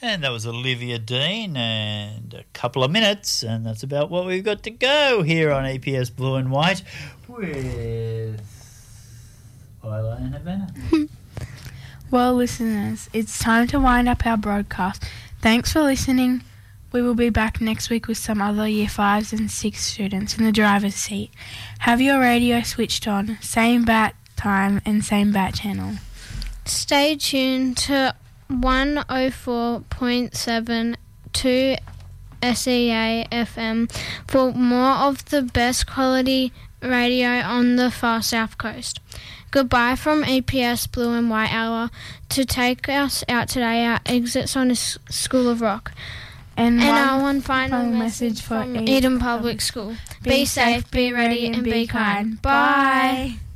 And that was Olivia Dean and a couple of minutes, and that's about what we've got to go here on EPS Blue and White with Isla and Havana. Well, listeners, it's time to wind up our broadcast. Thanks for listening. We will be back next week with some other Year 5s and 6 students in the driver's seat. Have your radio switched on, same bat time and same bat channel. Stay tuned to 104.7 to SEA FM for more of the best quality radio on the far south coast. Goodbye from EPS Blue and White Hour. To take us out today, our exits on School of Rock. And our one final message from Eden Public School. Be safe, be ready and be kind. Bye.